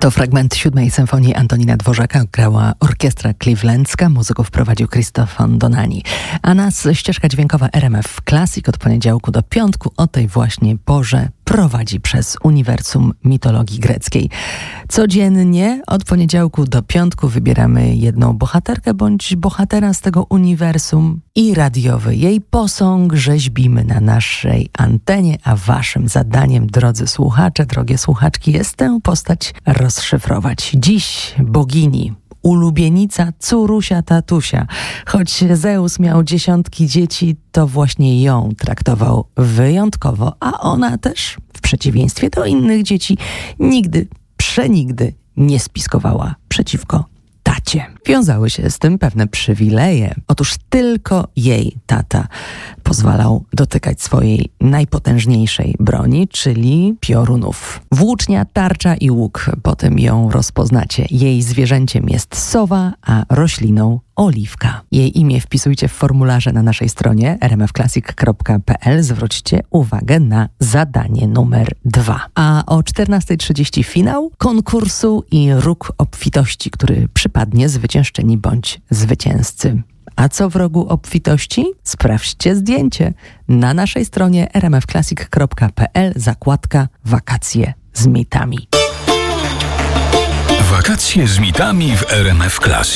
To fragment 7. symfonii Antonina Dworzaka, grała orkiestra clevelandzka, muzyków prowadził Christophe Donani. A nas ścieżka dźwiękowa RMF Classic od poniedziałku do piątku o tej właśnie porze prowadzi przez uniwersum mitologii greckiej. Codziennie od poniedziałku do piątku wybieramy jedną bohaterkę bądź bohatera z tego uniwersum i radiowy jej posąg rzeźbimy na naszej antenie, a waszym zadaniem, drodzy słuchacze, drogie słuchaczki, jest tę postać rozszyfrować. Dziś bogini, ulubienica córusia tatusia. Choć Zeus miał 10 dzieci, to właśnie ją traktował wyjątkowo, a ona też, w przeciwieństwie do innych dzieci, nigdy, przenigdy nie spiskowała przeciwko tacie. Wiązały się z tym pewne przywileje. Otóż tylko jej tata pozwalał dotykać swojej najpotężniejszej broni, czyli piorunów. Włócznia, tarcza i łuk. Potem ją rozpoznacie. Jej zwierzęciem jest sowa, a rośliną oliwka. Jej imię wpisujcie w formularze na naszej stronie rmfclassic.pl. Zwróćcie uwagę na zadanie numer 2. A o 14:30 finał konkursu i róg obfitości, który przypadnie zwyciężczyni bądź zwycięzcy. A co w rogu obfitości? Sprawdźcie zdjęcie na naszej stronie rmfclassic.pl, zakładka Wakacje z mitami. Wakacje z mitami w RMF Classic.